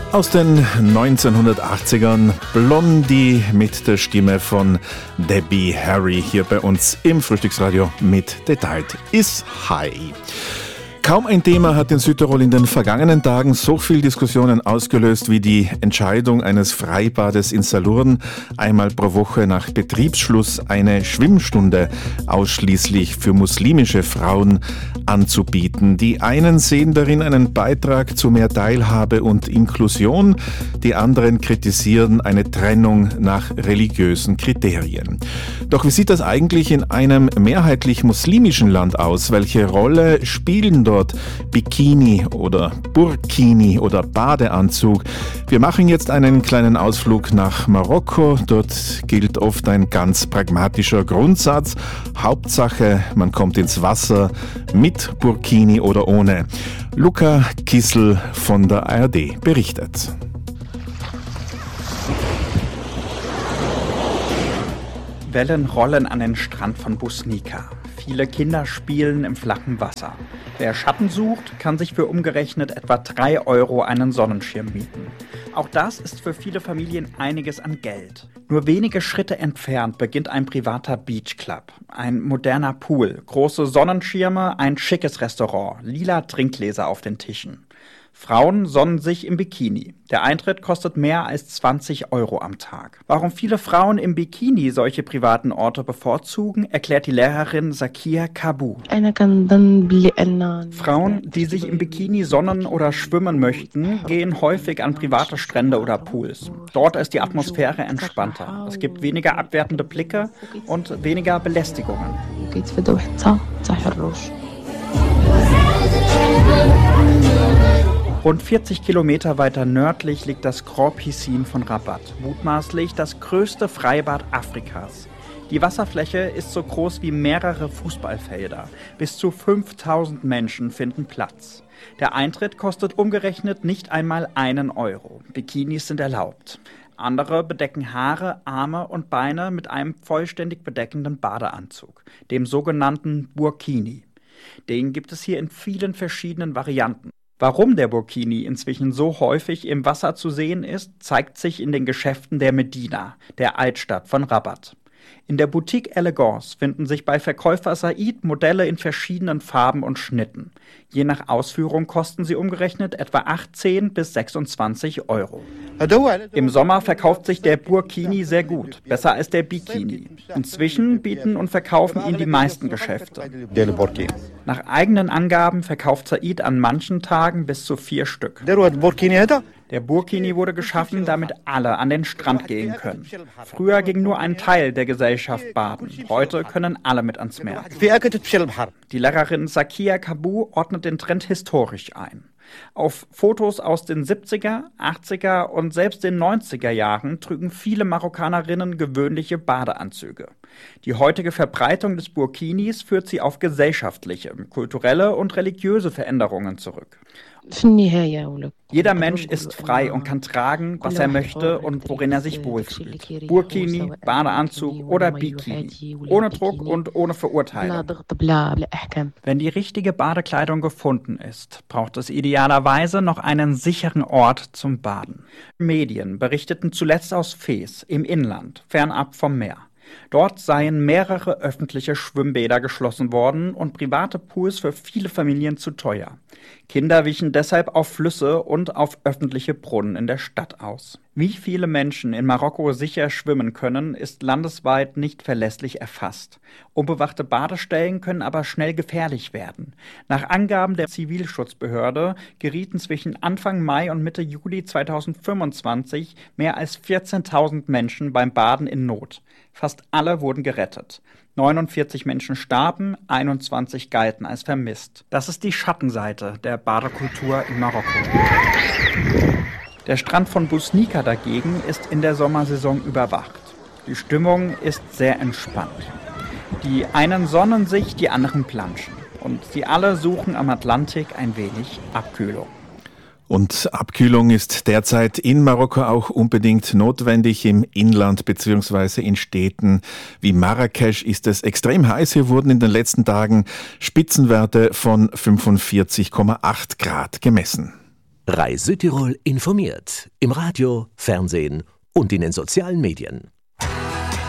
Aus den 1980ern, Blondie mit der Stimme von Debbie Harry hier bei uns im Frühstücksradio mit Detailed is High. Kaum ein Thema hat in Südtirol in den vergangenen Tagen so viel Diskussionen ausgelöst wie die Entscheidung eines Freibades in Salurn, einmal pro Woche nach Betriebsschluss eine Schwimmstunde ausschließlich für muslimische Frauen anzubieten. Die einen sehen darin einen Beitrag zu mehr Teilhabe und Inklusion, die anderen kritisieren eine Trennung nach religiösen Kriterien. Doch wie sieht das eigentlich in einem mehrheitlich muslimischen Land aus? Welche Rolle spielen dort Bikini oder Burkini oder Badeanzug? Wir machen jetzt einen kleinen Ausflug nach Marokko. Dort gilt oft ein ganz pragmatischer Grundsatz. Hauptsache, man kommt ins Wasser mit Burkini oder ohne. Luca Kissel von der ARD berichtet. Wellen rollen an den Strand von Busnika. Viele Kinder spielen im flachen Wasser. Wer Schatten sucht, kann sich für umgerechnet etwa 3 Euro einen Sonnenschirm mieten. Auch das ist für viele Familien einiges an Geld. Nur wenige Schritte entfernt beginnt ein privater Beachclub. Ein moderner Pool, große Sonnenschirme, ein schickes Restaurant, lila Trinkgläser auf den Tischen. Frauen sonnen sich im Bikini. Der Eintritt kostet mehr als 20 Euro am Tag. Warum viele Frauen im Bikini solche privaten Orte bevorzugen, erklärt die Lehrerin Zakia Kabu. Frauen, die sich im Bikini sonnen oder schwimmen möchten, gehen häufig an private Strände oder Pools. Dort ist die Atmosphäre entspannter. Es gibt weniger abwertende Blicke und weniger Belästigungen. Rund 40 Kilometer weiter nördlich liegt das Grand Piscine von Rabat, mutmaßlich das größte Freibad Afrikas. Die Wasserfläche ist so groß wie mehrere Fußballfelder. Bis zu 5000 Menschen finden Platz. Der Eintritt kostet umgerechnet nicht einmal 1 Euro. Bikinis sind erlaubt. Andere bedecken Haare, Arme und Beine mit einem vollständig bedeckenden Badeanzug, dem sogenannten Burkini. Den gibt es hier in vielen verschiedenen Varianten. Warum der Burkini inzwischen so häufig im Wasser zu sehen ist, zeigt sich in den Geschäften der Medina, der Altstadt von Rabat. In der Boutique Elegance finden sich bei Verkäufer Said Modelle in verschiedenen Farben und Schnitten. Je nach Ausführung kosten sie umgerechnet etwa 18 bis 26 Euro. Im Sommer verkauft sich der Burkini sehr gut, besser als der Bikini. Inzwischen bieten und verkaufen ihn die meisten Geschäfte. Nach eigenen Angaben verkauft Said an manchen Tagen bis zu 4 Stück. Der Burkini wurde geschaffen, damit alle an den Strand gehen können. Früher ging nur ein Teil der Gesellschaft baden. Heute können alle mit ans Meer. Die Lehrerin Zakia Kabu ordnet den Trend historisch ein. Auf Fotos aus den 70er, 80er und selbst den 90er Jahren trügen viele Marokkanerinnen gewöhnliche Badeanzüge. Die heutige Verbreitung des Burkinis führt sie auf gesellschaftliche, kulturelle und religiöse Veränderungen zurück. Jeder Mensch ist frei und kann tragen, was er möchte und worin er sich wohlfühlt. Burkini, Badeanzug oder Bikini. Ohne Druck und ohne Verurteilung. Wenn die richtige Badekleidung gefunden ist, braucht es idealerweise noch einen sicheren Ort zum Baden. Medien berichteten zuletzt aus Fez im Inland, fernab vom Meer. Dort seien mehrere öffentliche Schwimmbäder geschlossen worden und private Pools für viele Familien zu teuer. Kinder wichen deshalb auf Flüsse und auf öffentliche Brunnen in der Stadt aus. Wie viele Menschen in Marokko sicher schwimmen können, ist landesweit nicht verlässlich erfasst. Unbewachte Badestellen können aber schnell gefährlich werden. Nach Angaben der Zivilschutzbehörde gerieten zwischen Anfang Mai und Mitte Juli 2025 mehr als 14.000 Menschen beim Baden in Not. Fast alle wurden gerettet. 49 Menschen starben, 21 galten als vermisst. Das ist die Schattenseite der Badekultur in Marokko. Der Strand von Busnika dagegen ist in der Sommersaison überwacht. Die Stimmung ist sehr entspannt. Die einen sonnen sich, die anderen planschen. Und sie alle suchen am Atlantik ein wenig Abkühlung. Und Abkühlung ist derzeit in Marokko auch unbedingt notwendig. Im Inland bzw. in Städten wie Marrakesch ist es extrem heiß. Hier wurden in den letzten Tagen Spitzenwerte von 45,8 Grad gemessen. Rai Südtirol informiert. Im Radio, Fernsehen und in den sozialen Medien.